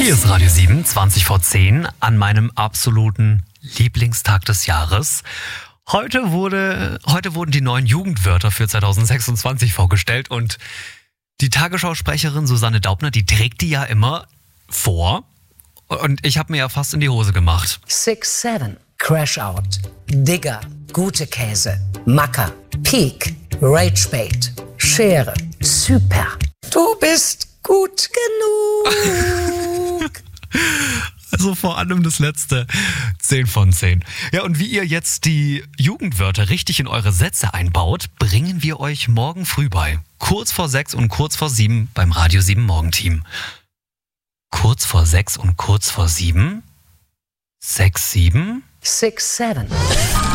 Hier ist Radio 7, 20 vor 10, an meinem absoluten Lieblingstag des Jahres. Heute wurden die neuen Jugendwörter für 2026 vorgestellt und die Tagesschausprecherin Susanne Daubner, die trägt die ja immer vor und ich habe mir ja fast in die Hose gemacht. 6-7, Crash Out, Digger, gute Käse, Macker, Peak, Ragebait, Schere, Super. Du bist gut genug. Also vor allem das letzte 10 von 10. Ja, und wie ihr jetzt die Jugendwörter richtig in eure Sätze einbaut, bringen wir euch morgen früh bei. Kurz vor 6 und kurz vor 7 beim Radio 7 Morgenteam. Kurz vor 6 und kurz vor 7? 6, 7? 6-7.